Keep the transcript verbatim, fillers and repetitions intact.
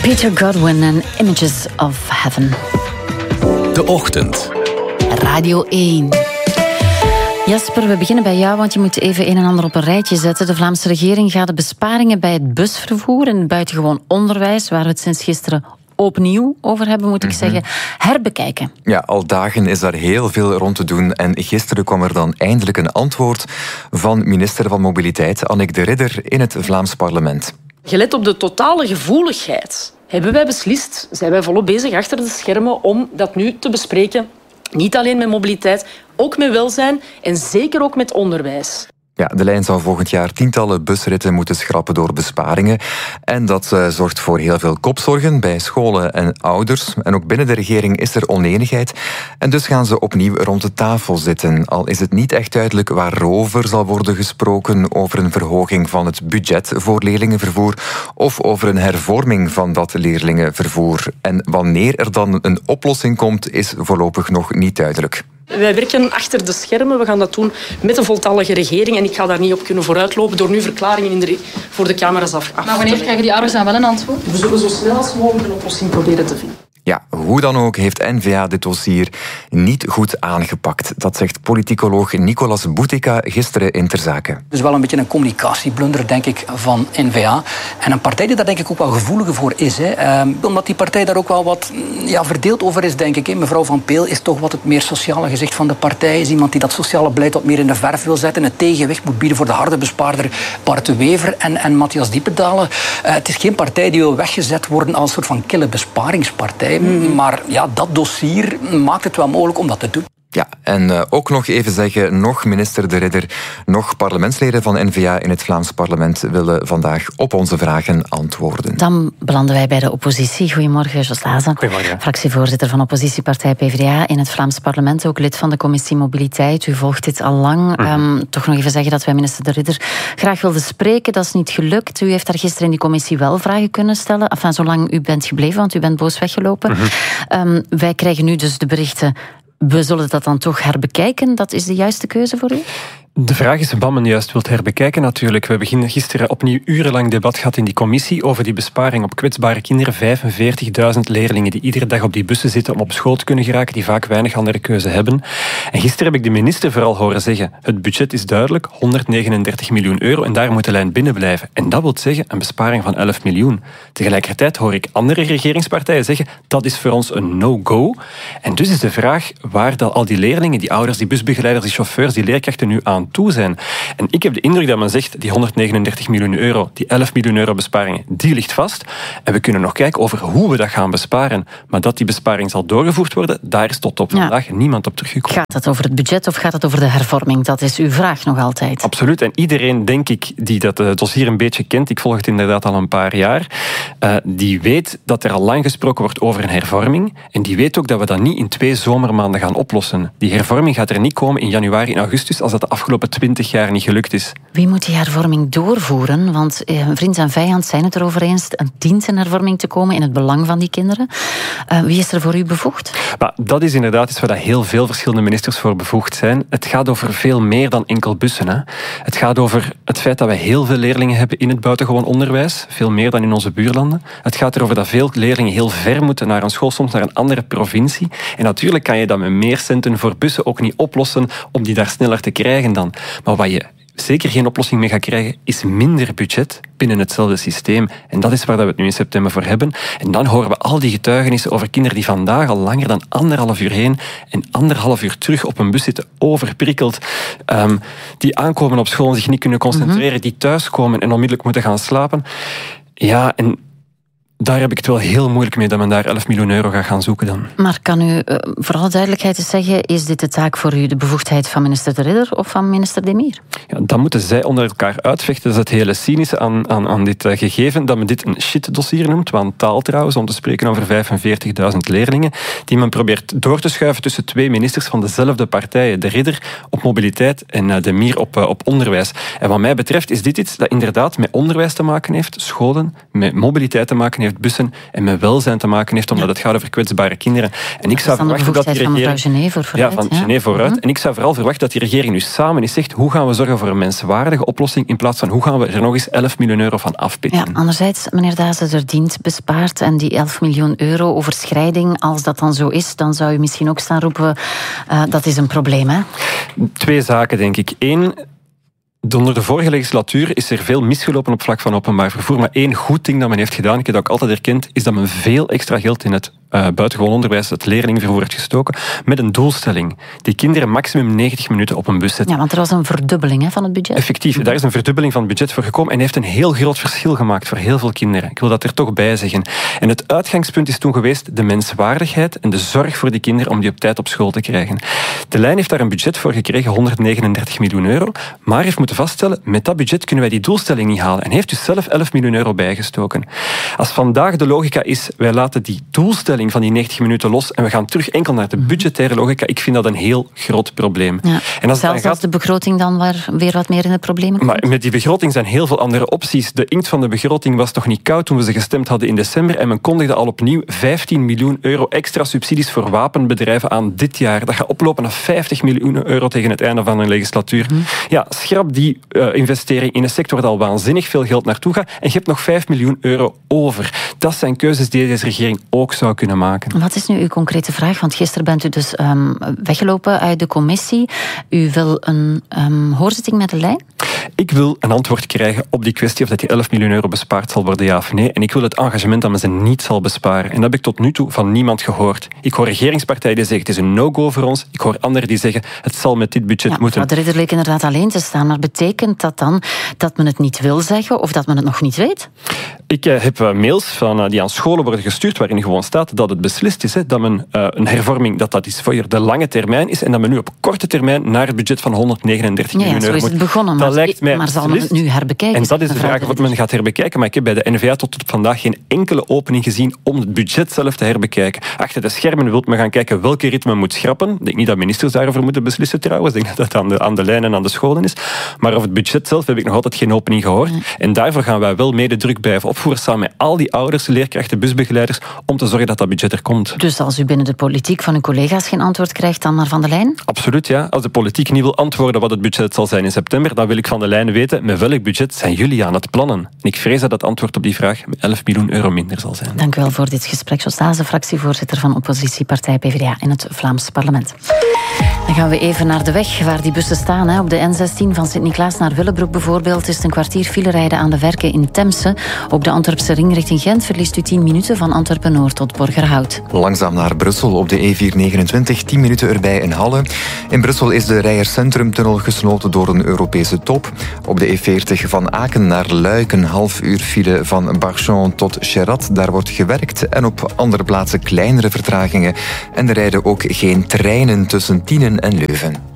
Peter Godwin en Images of Heaven. De Ochtend. Radio één. Jasper, we beginnen bij jou, want je moet even een en ander op een rijtje zetten. De Vlaamse regering gaat de besparingen bij het busvervoer en het buitengewoon onderwijs, waar we het sinds gisteren opnieuw over hebben, moet ik mm-hmm. zeggen, herbekijken. Ja, al dagen is daar heel veel rond te doen en gisteren kwam er dan eindelijk een antwoord van minister van Mobiliteit, Annick de Ridder, in het Vlaams parlement. Gelet op de totale gevoeligheid hebben wij beslist, zijn wij volop bezig achter de schermen om dat nu te bespreken. Niet alleen met mobiliteit, ook met welzijn en zeker ook met onderwijs. Ja, de lijn zou volgend jaar tientallen busritten moeten schrappen door besparingen. En dat uh, zorgt voor heel veel kopzorgen bij scholen en ouders. En ook binnen de regering is er onenigheid. En dus gaan ze opnieuw rond de tafel zitten. Al is het niet echt duidelijk waarover zal worden gesproken, over een verhoging van het budget voor leerlingenvervoer of over een hervorming van dat leerlingenvervoer. En wanneer er dan een oplossing komt, is voorlopig nog niet duidelijk. Wij werken achter de schermen. We gaan dat doen met een voltallige regering. En ik ga daar niet op kunnen vooruitlopen door nu verklaringen in de, voor de camera's af, af Maar wanneer krijgen die ouders dan wel een antwoord? We zullen zo snel als mogelijk een oplossing proberen te vinden. Ja, hoe dan ook heeft N V A dit dossier niet goed aangepakt. Dat zegt politicoloog Nicolas Boutica gisteren in Ter Zake. Dus wel een beetje een communicatieblunder, denk ik, van N V A. En een partij die daar denk ik ook wel gevoeliger voor is. Hè. Um, omdat die partij daar ook wel wat ja, verdeeld over is, denk ik. Hè. Mevrouw Van Peel is toch wat het meer sociale gezicht van de partij. Is iemand die dat sociale beleid wat meer in de verf wil zetten. Het tegenwicht moet bieden voor de harde bespaarder Bart de Wever en, en Matthias Diependalen. Uh, het is geen partij die wil weggezet worden als een soort van kille besparingspartij. Mm. Maar ja, dat dossier maakt het wel mogelijk om dat te doen. Ja, en uh, ook nog even zeggen, nog minister De Ridder, nog parlementsleden van N V A in het Vlaams parlement willen vandaag op onze vragen antwoorden. Dan belanden wij bij de oppositie. Goedemorgen, Jos Lazen. Goedemorgen. Fractievoorzitter van oppositiepartij P v d A in het Vlaams parlement, ook lid van de commissie Mobiliteit. U volgt dit al lang. Mm-hmm. Um, toch nog even zeggen dat wij minister De Ridder graag wilden spreken. Dat is niet gelukt. U heeft daar gisteren in die commissie wel vragen kunnen stellen. Enfin, zolang u bent gebleven, want u bent boos weggelopen. Mm-hmm. Um, wij krijgen nu dus de berichten. We zullen dat dan toch herbekijken. Dat is de juiste keuze voor u? De vraag is wat men juist wilt herbekijken natuurlijk. We hebben gisteren opnieuw urenlang debat gehad in die commissie over die besparing op kwetsbare kinderen. vijfenveertigduizend leerlingen die iedere dag op die bussen zitten om op school te kunnen geraken, die vaak weinig andere keuze hebben. En gisteren heb ik de minister vooral horen zeggen, het budget is duidelijk, honderdnegenendertig miljoen euro en daar moet de lijn binnen blijven. En dat wil zeggen een besparing van elf miljoen. Tegelijkertijd hoor ik andere regeringspartijen zeggen, dat is voor ons een no-go. En dus is de vraag waar dat al die leerlingen, die ouders, die busbegeleiders, die chauffeurs, die leerkrachten nu aan toe zijn. En ik heb de indruk dat men zegt, die honderdnegenendertig miljoen euro, die elf miljoen euro besparingen, die ligt vast. En we kunnen nog kijken over hoe we dat gaan besparen. Maar dat die besparing zal doorgevoerd worden, daar is tot op vandaag ja. niemand op teruggekomen. Gaat het over het budget of gaat het over de hervorming? Dat is uw vraag nog altijd. Absoluut. En iedereen, denk ik, die dat dossier een beetje kent, ik volg het inderdaad al een paar jaar, uh, die weet dat er al lang gesproken wordt over een hervorming. En die weet ook dat we dat niet in twee zomermaanden gaan oplossen. Die hervorming gaat er niet komen in januari en augustus als dat de afgelopen twintig jaar niet gelukt is. Wie moet die hervorming doorvoeren? Want eh, vriend en vijand zijn het erover eens. Er dient een hervorming te komen in het belang van die kinderen. Uh, wie is er voor u bevoegd? Maar dat is inderdaad iets waar heel veel verschillende ministers voor bevoegd zijn. Het gaat over veel meer dan enkel bussen. Hè. Het gaat over het feit dat wij heel veel leerlingen hebben in het buitengewoon onderwijs. Veel meer dan in onze buurlanden. Het gaat erover dat veel leerlingen heel ver moeten naar een school, soms naar een andere provincie. En natuurlijk kan je dat met meer centen voor bussen ook niet oplossen om die daar sneller te krijgen dan. Maar wat je zeker geen oplossing mee gaat krijgen, is minder budget binnen hetzelfde systeem. En dat is waar we het nu in september voor hebben. En dan horen we al die getuigenissen over kinderen die vandaag al langer dan anderhalf uur heen en anderhalf uur terug op een bus zitten, overprikkeld, um, die aankomen op school en zich niet kunnen concentreren, mm-hmm. die thuiskomen en onmiddellijk moeten gaan slapen. Ja, en daar heb ik het wel heel moeilijk mee dat men daar elf miljoen euro gaat gaan zoeken dan. Maar kan u uh, voor alle duidelijkheid eens zeggen, is dit de taak voor u, de bevoegdheid van minister De Ridder of van minister Demir? Ja, dan moeten zij onder elkaar uitvechten. Dat is het hele cynische aan, aan, aan dit uh, gegeven, dat men dit een shit-dossier noemt, want taal trouwens, om te spreken over vijfenveertigduizend leerlingen, die men probeert door te schuiven tussen twee ministers van dezelfde partijen. De Ridder op mobiliteit en uh, Demir op, uh, op onderwijs. En wat mij betreft is dit iets dat inderdaad met onderwijs te maken heeft, scholen, met mobiliteit te maken heeft, heeft bussen en met welzijn te maken heeft, omdat ja. het gaat over kwetsbare kinderen. En ik zou verwachten dat die regering... van Genever vooruit. Ja, van ja. Genever vooruit. Mm-hmm. En ik zou vooral verwachten dat die regering nu samen eens zegt, hoe gaan we zorgen voor een menswaardige oplossing, in plaats van hoe gaan we er nog eens elf miljoen euro van afpitten. Ja, anderzijds, meneer Dazen, er dient bespaard en die elf miljoen euro overschrijding, als dat dan zo is, dan zou u misschien ook staan roepen, uh, dat is een probleem, hè? Twee zaken, denk ik. Eén, onder de vorige legislatuur is er veel misgelopen op vlak van openbaar vervoer, maar één goed ding dat men heeft gedaan, ik heb dat ook altijd erkend, is dat men veel extra geld in het uh, buitengewoon onderwijs, het leerlingenvervoer heeft gestoken, met een doelstelling. Die kinderen maximum negentig minuten op een bus zetten. Ja, want er was een verdubbeling hè, van het budget. Effectief, daar is een verdubbeling van het budget voor gekomen en heeft een heel groot verschil gemaakt voor heel veel kinderen. Ik wil dat er toch bij zeggen. En het uitgangspunt is toen geweest de menswaardigheid en de zorg voor die kinderen om die op tijd op school te krijgen. De lijn heeft daar een budget voor gekregen, honderdnegenendertig miljoen euro, maar heeft moeten vaststellen, met dat budget kunnen wij die doelstelling niet halen. En heeft dus zelf elf miljoen euro bijgestoken. Als vandaag de logica is, wij laten die doelstelling van die negentig minuten los en we gaan terug enkel naar de budgettaire logica, ik vind dat een heel groot probleem. Ja. En als Zelfs gaat... als de begroting dan weer, weer wat meer in de problemen komt? Maar met die begroting zijn heel veel andere opties. De inkt van de begroting was toch niet koud toen we ze gestemd hadden in december en men kondigde al opnieuw vijftien miljoen euro extra subsidies voor wapenbedrijven aan dit jaar. Dat gaat oplopen naar vijftig miljoen euro tegen het einde van een legislatuur. Mm. Ja, schrap die uh, investering in een sector waar al waanzinnig veel geld naartoe gaat en je hebt nog vijf miljoen euro over. Dat zijn keuzes die deze regering ook zou kunnen maken. Wat is nu uw concrete vraag? Want gisteren bent u dus um, weggelopen uit de commissie. U wil een um, hoorzitting met de lijn? Ik wil een antwoord krijgen op die kwestie of dat die elf miljoen euro bespaard zal worden, ja of nee. En ik wil het engagement dat men ze niet zal besparen. En dat heb ik tot nu toe van niemand gehoord. Ik hoor regeringspartijen die zeggen het is een no-go voor ons. Ik hoor anderen die zeggen het zal met dit budget ja, moeten. Maar de Ridder leek inderdaad alleen te staan. Maar betekent dat dan dat men het niet wil zeggen of dat men het nog niet weet? Ik uh, heb uh, mails van, uh, die aan scholen worden gestuurd waarin gewoon staat dat het beslist is, hè, dat men uh, een hervorming, dat dat is voor de lange termijn is en dat men nu op korte termijn naar het budget van honderdnegenendertig ja, miljoen euro moet. Ja, zo is het begonnen. Maar, lijkt mij maar zal men het nu herbekijken? En dat is de vraag of het men gaat herbekijken. Maar ik heb bij de N V A tot op vandaag geen enkele opening gezien om het budget zelf te herbekijken. Achter de schermen wil men gaan kijken welke ritme moet schrappen. Ik denk niet dat ministers daarover moeten beslissen trouwens. Ik denk dat dat aan de, aan de lijn en aan de scholen is. Maar over het budget zelf heb ik nog altijd geen opening gehoord. Ja. En daarvoor gaan wij wel mede druk blijven opvoeren samen met al die ouders, leerkrachten, busbegeleiders, om te zorgen dat dat budget er komt. Dus als u binnen de politiek van uw collega's geen antwoord krijgt, dan maar van de lijn? Absoluut, ja. Als de politiek niet wil antwoorden wat het budget zal zijn in september, dan wil ik van de lijn weten met welk budget zijn jullie aan het plannen. En ik vrees dat het antwoord op die vraag met elf miljoen euro minder zal zijn. Dank u wel voor dit gesprek. Jos Dazen, fractievoorzitter van oppositiepartij P v d A in het Vlaams parlement. Dan gaan we even naar de weg waar die bussen staan. Hè. Op de N zestien van Sint-Niklaas naar Willebroek bijvoorbeeld is het een kwartier file rijden aan de Werken in Temse. Op de Antwerpse ring richting Gent verliest u tien minuten van Antwerpen-Noord tot Borgerhout. Langzaam naar Brussel op de E vier negenentwintig, tien minuten erbij in Halle. In Brussel is de Rijers-Centrumtunnel gesloten door een Europese top. Op de E veertig van Aken naar Luik een half uur file van Barchon tot Cherat. Daar wordt gewerkt en op andere plaatsen kleinere vertragingen. En er rijden ook geen treinen tussen Tienen en Leuven.